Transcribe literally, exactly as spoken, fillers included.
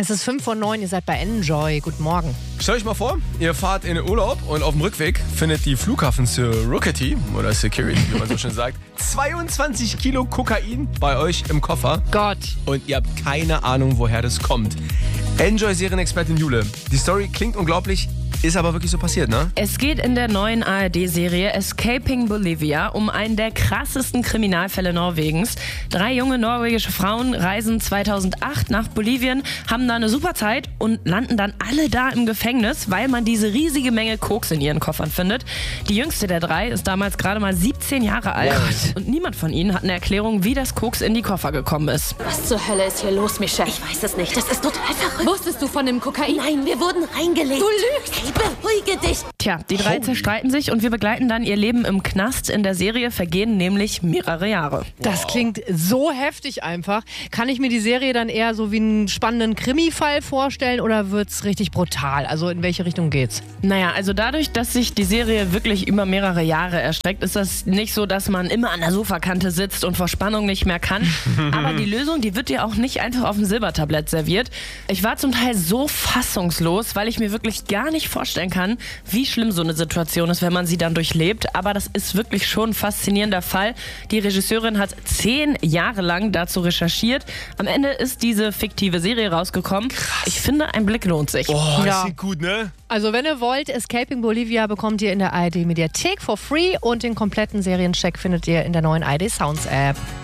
Es ist fünf vor neun, ihr seid bei Enjoy. Guten Morgen. Stellt euch mal vor, ihr fahrt in den Urlaub und auf dem Rückweg findet die Flughafen-Security oder Security, wie man so schön sagt, zweiundzwanzig Kilo Kokain bei euch im Koffer. Gott. Und ihr habt keine Ahnung, woher das kommt. Enjoy-Serienexpertin Jule. Die Story klingt unglaublich, ist aber wirklich so passiert, ne? Es geht in der neuen A R D-Serie Escaping Bolivia um einen der krassesten Kriminalfälle Norwegens. Drei junge norwegische Frauen reisen zweitausendacht nach Bolivien, haben da eine super Zeit und landen dann alle da im Gefängnis, weil man diese riesige Menge Koks in ihren Koffern findet. Die jüngste der drei ist damals gerade mal siebzehn Jahre alt What? und niemand von ihnen hat eine Erklärung, wie das Koks in die Koffer gekommen ist. Was zur Hölle ist hier los, Michelle? Ich weiß es nicht. Das ist total verrückt. Wusstest du von dem Kokain? Nein, wir wurden reingelegt. Du lügst! Hey, beruhige dich. Tja, die drei zerstreiten sich und wir begleiten dann ihr Leben im Knast. In der Serie vergehen nämlich mehrere Jahre. Das klingt so heftig einfach. Kann ich mir die Serie dann eher so wie einen spannenden Krimi-Fall vorstellen oder wird's richtig brutal? Also in welche Richtung geht's? Naja, also dadurch, dass sich die Serie wirklich über mehrere Jahre erstreckt, ist das nicht so, dass man immer an der Sofakante sitzt und vor Spannung nicht mehr kann. Aber die Lösung, die wird dir auch nicht einfach auf dem Silbertablett serviert. Ich war zum Teil so fassungslos, weil ich mir wirklich gar nicht vorstellen kann, wie schlimm so eine Situation ist, wenn man sie dann durchlebt. Aber das ist wirklich schon ein faszinierender Fall. Die Regisseurin hat zehn Jahre lang dazu recherchiert. Am Ende ist diese fiktive Serie rausgekommen. Krass. Ich finde, ein Blick lohnt sich. Oh, das Ja. sieht gut, ne? Also wenn ihr wollt, Escaping Bolivia bekommt ihr in der A R D Mediathek for free und den kompletten Seriencheck findet ihr in der neuen A R D Sounds App.